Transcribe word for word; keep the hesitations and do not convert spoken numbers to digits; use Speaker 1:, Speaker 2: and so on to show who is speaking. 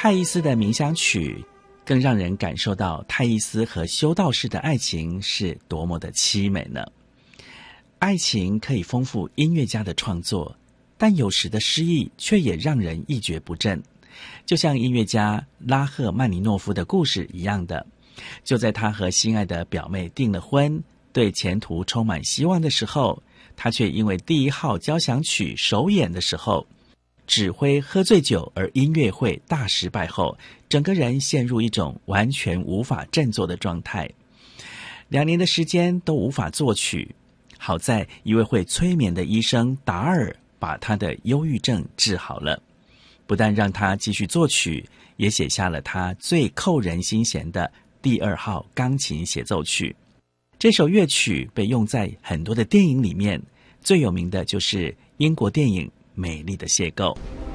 Speaker 1: 泰伊斯的冥想曲更让人感受到泰伊斯和修道士的爱情是多么的凄美呢。爱情可以丰富音乐家的创作，但有时的诗意却也让人一蹶不振，就像音乐家拉赫曼尼诺夫的故事一样的。就在他和心爱的表妹订了婚，对前途充满希望的时候，他却因为第一号交响曲首演的时候指挥喝醉酒而音乐会大失败后，整个人陷入一种完全无法振作的状态。两年的时间都无法作曲，好在一位会催眠的医生达尔把他的忧郁症治好了，不但让他继续作曲，也写下了他最扣人心弦的第二号钢琴协奏曲。这首乐曲被用在很多的电影里面，最有名的就是英国电影《美丽的邂逅》。